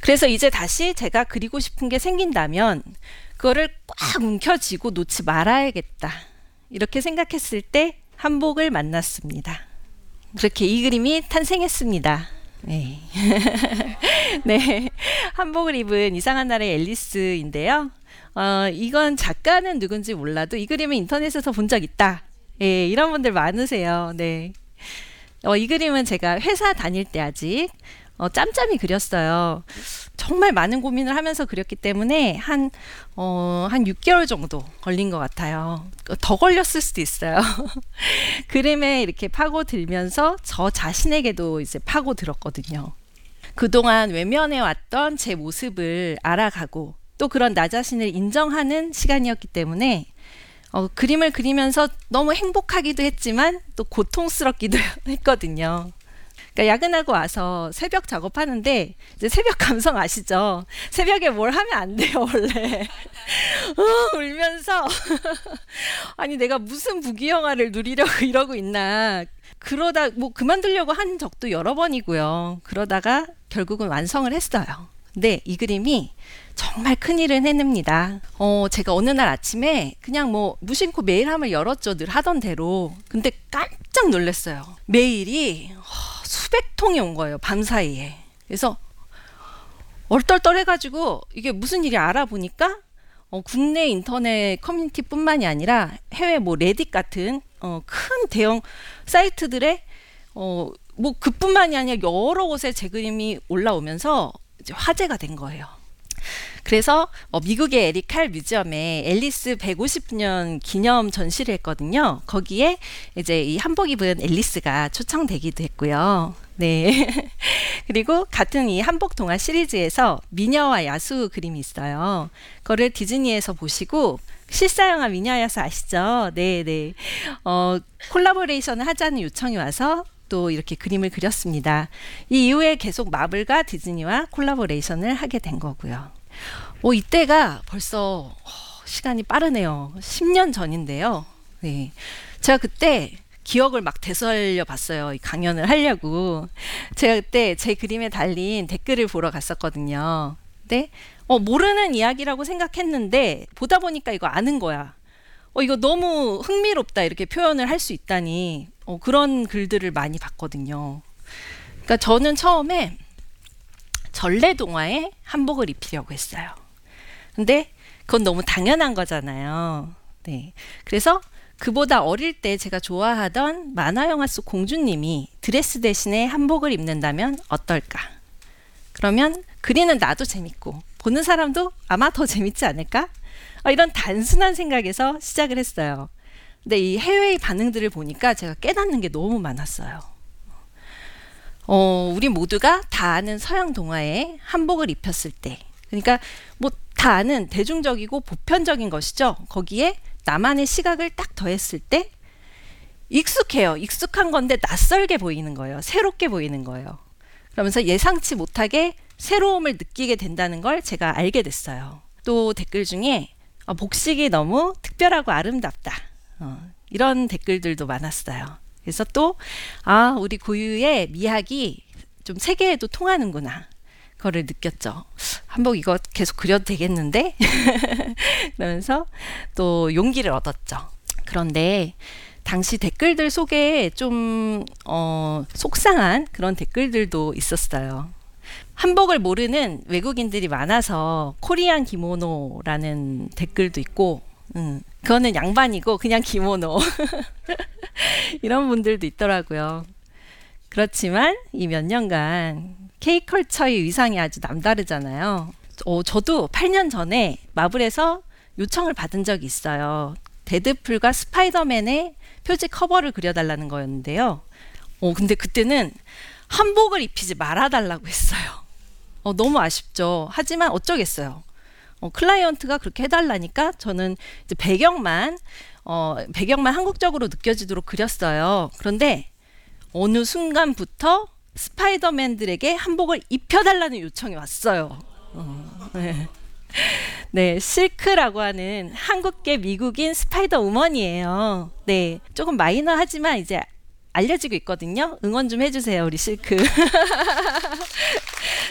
그래서 이제 다시 제가 그리고 싶은 게 생긴다면 그거를 꽉 움켜쥐고 놓지 말아야겠다. 이렇게 생각했을 때 한복을 만났습니다. 그렇게 이 그림이 탄생했습니다. 네. 네. 한복을 입은 이상한 나라의 앨리스인데요. 이건 작가는 누군지 몰라도 이 그림은 인터넷에서 본 적 있다. 예, 이런 분들 많으세요. 네. 이 그림은 제가 회사 다닐 때 아직 짬짬이 그렸어요. 정말 많은 고민을 하면서 그렸기 때문에 한 6개월 정도 걸린 것 같아요. 더 걸렸을 수도 있어요. 그림에 이렇게 파고들면서 저 자신에게도 이제 파고들었거든요. 그동안 외면해 왔던 제 모습을 알아가고 또 그런 나 자신을 인정하는 시간이었기 때문에 그림을 그리면서 너무 행복하기도 했지만 또 고통스럽기도 했거든요. 그러니까 야근하고 와서 새벽 작업하는데 이제 새벽 감성 아시죠? 새벽에 뭘 하면 안 돼요 원래. 울면서 아니 내가 무슨 부귀영화를 누리려고 이러고 있나. 그러다 뭐 그만두려고 한 적도 여러 번이고요. 그러다가 결국은 완성을 했어요. 근데 이 그림이 정말 큰일을 해냅니다. 제가 어느 날 아침에 그냥 뭐 무심코 메일함을 열었죠. 늘 하던 대로. 근데 깜짝 놀랐어요. 메일이 수백 통이 온 거예요. 밤사이에. 그래서 얼떨떨해가지고 이게 무슨 일이 알아보니까 국내 인터넷 커뮤니티뿐만이 아니라 해외 뭐 레딧 같은 큰 대형 사이트들의 뭐 그뿐만이 아니라 여러 곳에 제 그림이 올라오면서 이제 화제가 된 거예요. 그래서 미국의 에릭 칼 뮤지엄에 앨리스 150년 기념 전시를 했거든요. 거기에 이제 이 한복 입은 앨리스가 초청되기도 했고요. 네. 그리고 같은 이 한복 동화 시리즈에서 미녀와 야수 그림이 있어요. 그거를 디즈니에서 보시고 실사영화 미녀와 야수 아시죠? 네, 네. 콜라보레이션을 하자는 요청이 와서 또 이렇게 그림을 그렸습니다. 이 이후에 계속 마블과 디즈니와 콜라보레이션을 하게 된 거고요. 이때가 벌써 시간이 빠르네요. 10년 전인데요. 네. 제가 그때 기억을 막 되살려 봤어요. 이 강연을 하려고. 제가 그때 제 그림에 달린 댓글을 보러 갔었거든요. 근데 모르는 이야기라고 생각했는데 보다 보니까 이거 아는 거야. 이거 너무 흥미롭다 이렇게 표현을 할 수 있다니 그런 글들을 많이 봤거든요. 그러니까 저는 처음에 전래동화에 한복을 입히려고 했어요. 근데 그건 너무 당연한 거잖아요. 네. 그래서 그보다 어릴 때 제가 좋아하던 만화 영화 속 공주님이 드레스 대신에 한복을 입는다면 어떨까? 그러면 그리는 나도 재밌고 보는 사람도 아마 더 재밌지 않을까? 이런 단순한 생각에서 시작을 했어요. 근데 이 해외의 반응들을 보니까 제가 깨닫는 게 너무 많았어요. 우리 모두가 다 아는 서양 동화에 한복을 입혔을 때, 그러니까 뭐 다 아는 대중적이고 보편적인 것이죠. 거기에 나만의 시각을 딱 더했을 때 익숙해요. 익숙한 건데 낯설게 보이는 거예요. 새롭게 보이는 거예요. 그러면서 예상치 못하게 새로움을 느끼게 된다는 걸 제가 알게 됐어요. 또 댓글 중에 복식이 너무 특별하고 아름답다. 이런 댓글들도 많았어요. 그래서 또 우리 고유의 미학이 좀 세계에도 통하는구나. 그거를 느꼈죠. 한복 이거 계속 그려도 되겠는데? 그러면서 또 용기를 얻었죠. 그런데 당시 댓글들 속에 좀 속상한 그런 댓글들도 있었어요. 한복을 모르는 외국인들이 많아서 코리안 기모노라는 댓글도 있고 그거는 양반이고 그냥 기모노 이런 분들도 있더라고요. 그렇지만 이 몇 년간 K컬처의 위상이 아주 남다르잖아요. 저도 8년 전에 마블에서 요청을 받은 적이 있어요. 데드풀과 스파이더맨의 표지 커버를 그려달라는 거였는데요. 근데 그때는 한복을 입히지 말아달라고 했어요. 너무 아쉽죠. 하지만 어쩌겠어요. 클라이언트가 그렇게 해달라니까 저는 이제 배경만 한국적으로 느껴지도록 그렸어요. 그런데 어느 순간부터 스파이더맨들에게 한복을 입혀달라는 요청이 왔어요. 네. 네, 실크라고 하는 한국계 미국인 스파이더 우먼이에요. 네, 조금 마이너하지만 이제 알려지고 있거든요. 응원 좀 해주세요, 우리 실크.